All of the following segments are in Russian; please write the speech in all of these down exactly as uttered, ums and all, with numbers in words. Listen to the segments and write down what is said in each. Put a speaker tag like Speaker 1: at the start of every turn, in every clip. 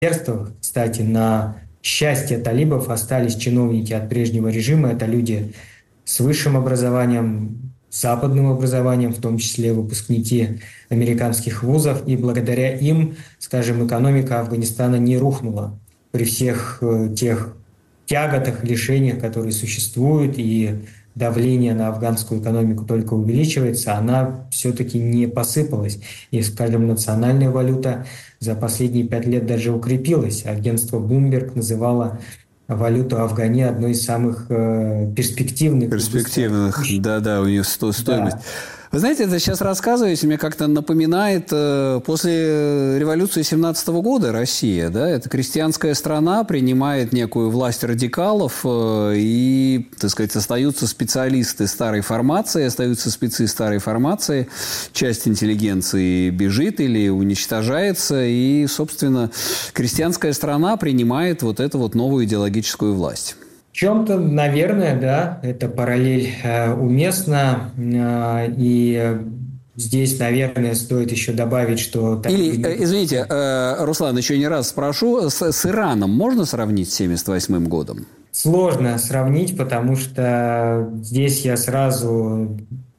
Speaker 1: министерствах, кстати, на счастье талибов остались чиновники от прежнего режима. Это люди с высшим образованием, западным образованием, в том числе выпускники американских вузов. И благодаря им, скажем, экономика Афганистана не рухнула при всех э, тех тяготах, лишениях, которые существуют, и давление на афганскую экономику только увеличивается, она все-таки не посыпалась. И, скажем, национальная валюта за последние пять лет даже укрепилась. Агентство Bloomberg называло валюту Афгани одной из самых э, перспективных.
Speaker 2: Перспективных, да-да, у нее сто, стоимость. Да. Вы знаете, это сейчас рассказываете, мне как-то напоминает э, после революции семнадцатого года Россия, да, это крестьянская страна, принимает некую власть радикалов, э, и, так сказать, остаются специалисты старой формации, остаются спецы старой формации, часть интеллигенции бежит или уничтожается, и, собственно, крестьянская страна принимает вот эту вот новую идеологическую власть.
Speaker 1: В чем-то, наверное, да, эта параллель э, уместна. Э, и здесь, наверное, стоит еще добавить, что...
Speaker 2: Или, э, извините, э, Руслан, еще не раз спрошу, с, с Ираном можно сравнить с семьдесят восьмым годом?
Speaker 1: Сложно сравнить, потому что здесь я сразу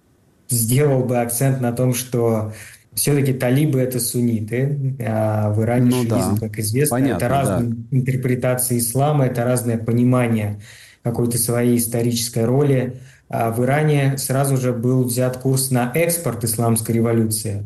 Speaker 1: сделал бы акцент на том, что все-таки талибы – это сунниты, а в Иране ну, шиизм, да. как известно, Понятно, это разные да. интерпретации ислама, это разное понимание какой-то своей исторической роли. А в Иране сразу же был взят курс на экспорт исламской революции.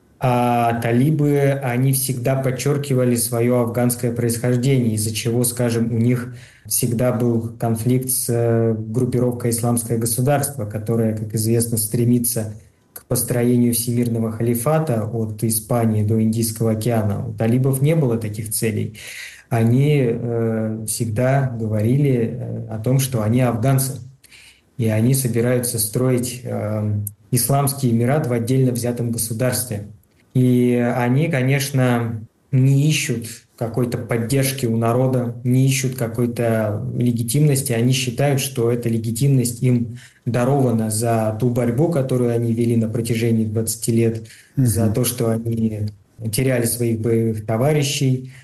Speaker 1: А талибы, они всегда подчеркивали свое афганское происхождение, из-за чего, скажем, у них всегда был конфликт с группировкой «Исламское государство», которое, как известно, стремится к построению всемирного халифата от Испании до Индийского океана. У талибов не было таких целей. Они э, всегда говорили э, о том, что они афганцы. И они собираются строить э, исламский эмират в отдельно взятом государстве. И они, конечно, не ищут какой-то поддержки у народа, не ищут какой-то легитимности. Они считают, что эта легитимность им дарована за ту борьбу, которую они вели на протяжении двадцати лет, mm-hmm. за то, что они теряли своих боевых товарищей,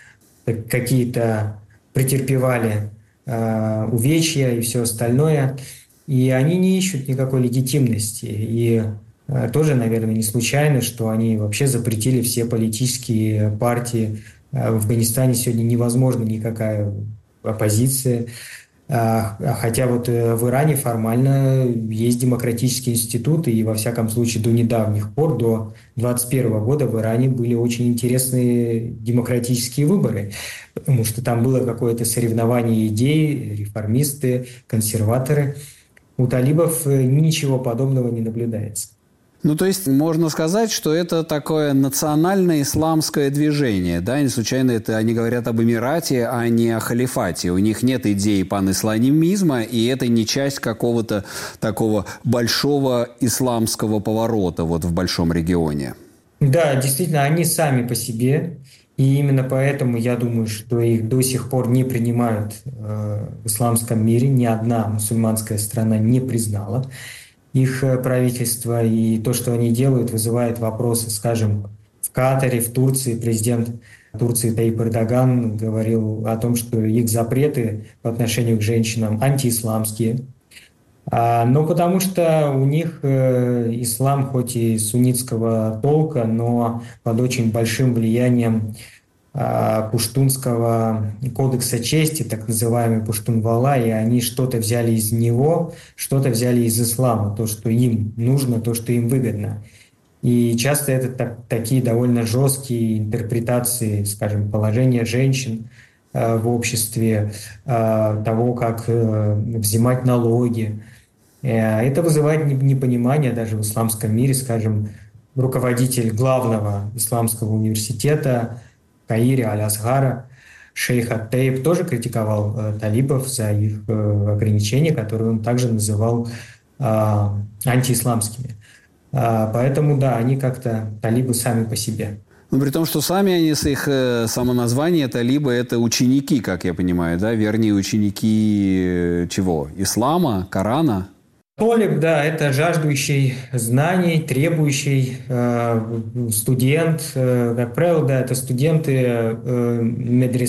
Speaker 1: какие-то претерпевали э, увечья и все остальное. И они не ищут никакой легитимности. И э, тоже, наверное, не случайно, что они вообще запретили все политические партии. В Афганистане сегодня невозможна никакая оппозиция. Хотя вот в Иране формально есть демократические институты, и во всяком случае до недавних пор, до двадцать первого года в Иране были очень интересные демократические выборы, потому что там было какое-то соревнование идей, реформисты, консерваторы. У талибов ничего подобного не наблюдается.
Speaker 2: Ну, то есть, можно сказать, что это такое национальное исламское движение, да, не случайно это они говорят об Эмирате, а не о халифате. У них нет идеи панисламизма, и это не часть какого-то такого большого исламского поворота вот в большом регионе.
Speaker 1: Да, действительно, они сами по себе, и именно поэтому я думаю, что их до сих пор не принимают э, в исламском мире, ни одна мусульманская страна не признала их правительство, и то, что они делают, вызывает вопросы. Скажем, в Катаре, в Турции президент Турции Таyyip Эрдоган говорил о том, что их запреты по отношению к женщинам антиисламские. Но потому что у них ислам хоть и суннитского толка, но под очень большим влиянием пуштунского кодекса чести, так называемый Пуштун-Вала, и они что-то взяли из него, что-то взяли из ислама, то, что им нужно, то, что им выгодно. И часто это так, такие довольно жесткие интерпретации, скажем, положения женщин э, в обществе, э, того, как э, взимать налоги. Э, это вызывает непонимание даже в исламском мире, скажем, руководитель главного исламского университета Каире Аль-Асгара, шейх ат-Таиб, тоже критиковал э, талибов за их э, ограничения, которые он также называл э, антиисламскими. Э, поэтому, да, они как-то талибы сами по себе.
Speaker 2: Ну, при том, что сами они с их э, самоназвания талибы – это ученики, как я понимаю, да? Вернее, ученики э, чего? Ислама, Корана?
Speaker 1: Толеб, да, это жаждущий знаний, требующий э, студент. Э, как правило, да, это студенты э, медресе,